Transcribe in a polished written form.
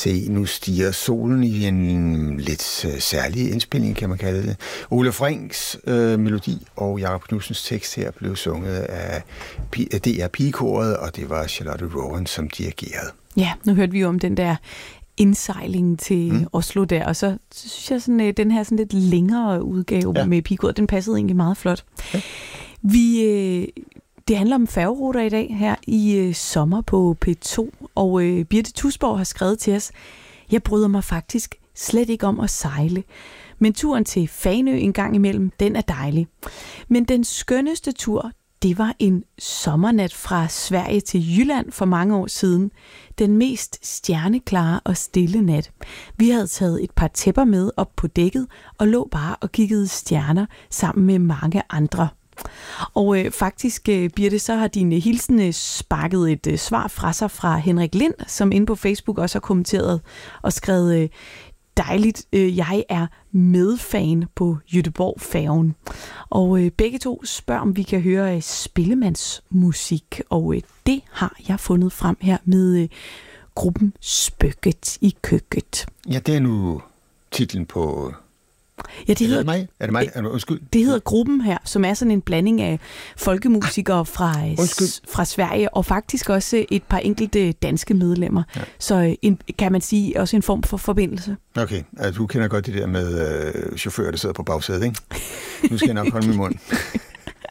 se, nu stiger solen i en lidt særlig indspilning, kan man kalde det. Ole Franks melodi og Jakob Knudsens tekst her blev sunget af DR Pigekoret, og det var Charlotte Rowan, som dirigerede. Ja, nu hørte vi jo om den der indsejling til Oslo der, og så synes jeg, sådan, den her sådan lidt længere udgave med Pigekoret, den passede egentlig meget flot. Ja. Det handler om færgeruter i dag her i sommer på P2, og Birte Tusborg har skrevet til os: jeg bryder mig faktisk slet ikke om at sejle, men turen til Fanø en gang imellem, den er dejlig. Men den skønneste tur, det var en sommernat fra Sverige til Jylland for mange år siden. Den mest stjerneklare og stille nat. Vi havde taget et par tæpper med op på dækket og lå bare og kiggede stjerner sammen med mange andre. Og faktisk, Birte, så har din hilsen sparket et svar fra sig fra Henrik Lind, som inde på Facebook også har kommenteret og skrevet: dejligt, jeg er medfan på Göteborg-færgen. Og begge to spørger, om vi kan høre spillemandsmusik, og det har jeg fundet frem her med gruppen Spøgget i køkket. Ja, det er nu titlen på... Ja, det hedder, er det mig? Undskyld. Det hedder gruppen her, som er sådan en blanding af folkemusikere fra Sverige, og faktisk også et par enkelte danske medlemmer. Ja. Så kan man sige også en form for forbindelse. Okay, altså, du kender godt det der med chauffører, der sidder på bagsædet, ikke? Nu skal jeg nok holde min mund.